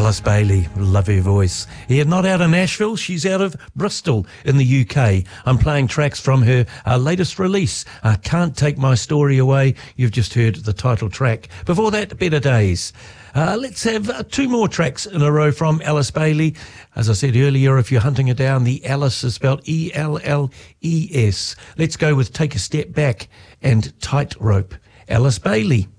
Alice Bailey, love her voice. Yeah, not out of Nashville, she's out of Bristol in the UK. I'm playing tracks from her latest release, Can't Take My Story Away. You've just heard the title track. Before that, Better Days. Let's have two more tracks in a row from Alice Bailey. As I said earlier, if you're hunting her down, the Alice is spelled E-L-L-E-S. Let's go with Take a Step Back and Tightrope. Alice Bailey.